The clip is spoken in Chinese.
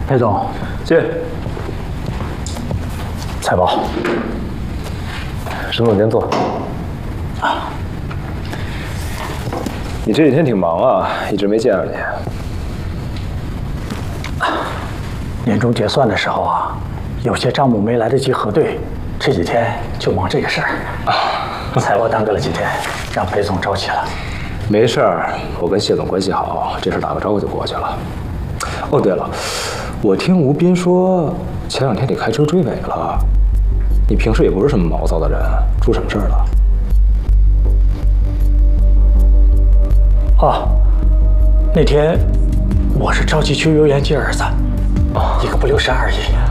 裴总， 进。 财宝， 沈总先坐。啊，你这几天挺忙啊，一直没见着你。 年终结算的时候啊，有些账目没来得及核对，这几天就忙这个事儿。财宝耽搁了几天，让裴总着急了。 没事儿，我跟谢总关系好，这事打个招呼就过去了。哦，对了，我听吴斌说前2天你开车追尾了。你平时也不是什么毛躁的人，出什么事儿了？ 哦，那天我是着急去游园接儿子，一个不留神而已。